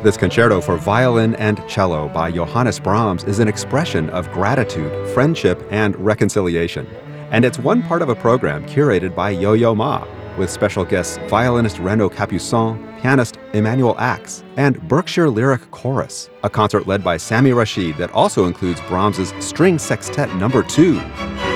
This concerto for violin and cello by Johannes Brahms is an expression of gratitude, friendship, and reconciliation. And it's one part of a program curated by Yo-Yo Ma, with special guests violinist Renaud Capuçon, pianist Emmanuel Ax, and Berkshire Lyric Chorus, a concert led by Sami Rashid that also includes Brahms's String Sextet No. 2.